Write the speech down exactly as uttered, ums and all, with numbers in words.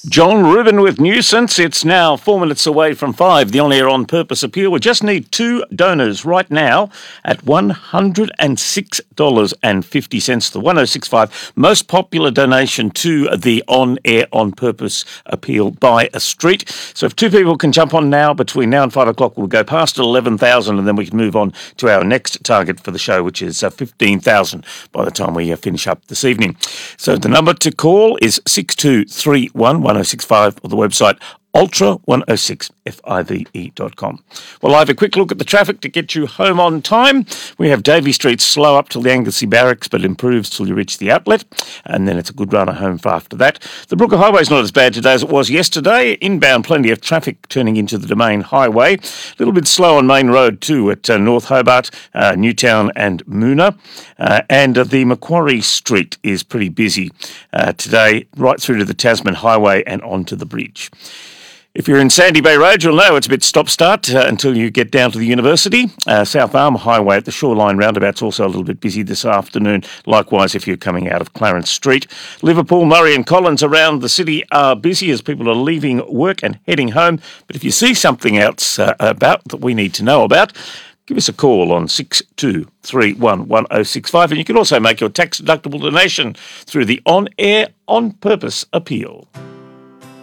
John Rubin with Nuisance. It's now four minutes away from five. The on-air on purpose appeal. We just need two donors right now at one hundred six dollars fifty. The one oh six five most popular donation to the on-air on purpose appeal by a street. So if two people can jump on now, between now and five o'clock, we'll go past eleven thousand and then we can move on to our next target for the show, which is uh, fifteen thousand by the time we uh, finish up this evening. So the number to call is six two three one one oh six five or the website ultra one oh six five dot com. Well, I have a quick look at the traffic to get you home on time. We have Davey Street slow up till the Anglesey Barracks, but improves till you reach the outlet, and then it's a good runner home for after that. The Brooker Highway is not as bad today as it was yesterday. Inbound, plenty of traffic turning into the Domain Highway. A little bit slow on Main Road too at uh, North Hobart, uh, Newtown and Moona. Uh, and uh, the Macquarie Street is pretty busy uh, today, right through to the Tasman Highway and onto the bridge. If you're in Sandy Bay Road, you'll know it's a bit stop-start uh, until you get down to the university. Uh, South Arm Highway at the Shoreline Roundabout's also a little bit busy this afternoon. Likewise, if you're coming out of Clarence Street. Liverpool, Murray and Collins around the city are busy as people are leaving work and heading home. But if you see something else uh, about that we need to know about, give us a call on six two three one one oh six five, and you can also make your tax-deductible donation through the On Air On Purpose appeal.